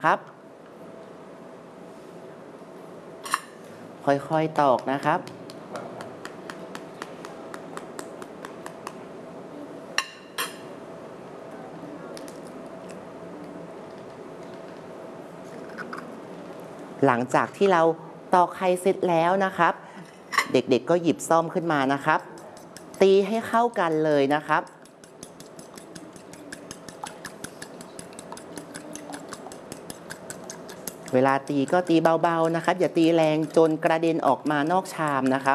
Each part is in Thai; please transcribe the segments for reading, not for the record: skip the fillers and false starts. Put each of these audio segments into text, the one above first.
ครับค่อยๆตอกนะครับหลังจากที่เราตอกไข่เสร็จแล้วนะครับเด็กๆก็หยิบซ่อมขึ้นมานะครับตีให้เข้ากันเลยนะครับเวลาตีก็ตีเบาๆนะครับอย่าตีแรงจนกระเด็นออกมานอกชามนะครับ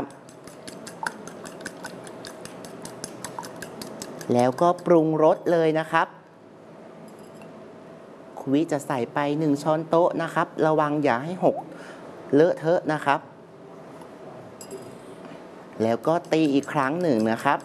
แล้วก็ปรุงรสเลยนะครับคุณวิจะใส่ไป1ช้อนโต๊ะนะครับระวังอย่าให้หกเลอะเทอะนะครับแล้วก็ตีอีกครั้งหนึ่งนะครับ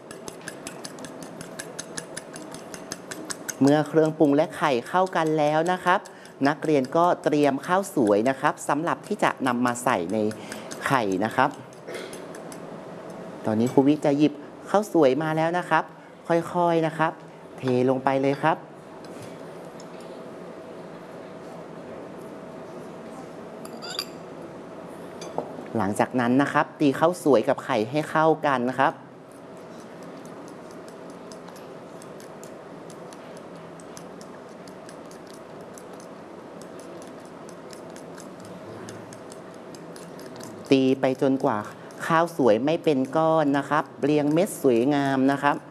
เมื่อเครื่องปรุงและไข่เข้ากันแล้วนะครับนักเรียนก็เตรียมข้าวสวยนะครับสำหรับที่จะนำมาใส่ในไข่นะครับตอนนี้ครูวิจะหยิบข้าวสวยมาแล้วนะครับค่อยๆนะครับเทลงไปเลยครับหลังจากนั้นนะครับตีข้าวสวยกับไข่ให้เข้ากันนะครับตีไปจนกว่าข้าวสวยไม่เป็นก้อนนะครับเรียงเม็ดสวยงามนะครับ